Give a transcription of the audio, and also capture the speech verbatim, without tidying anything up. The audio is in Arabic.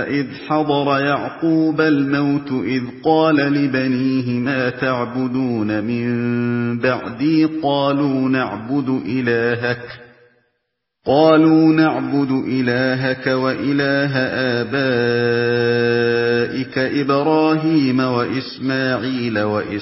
إِذْ حَضَرَ يَعْقُوبَ الْمَوْتُ إِذْ قَالَ لِبَنِيهِ مَا تَعْبُدُونَ مِن بَعْدِي قَالُوا نَعْبُدُ إِلَٰهَكَ قالوا نعبد إلهك وإله آبائك إبراهيم وإسماعيل وإسحاق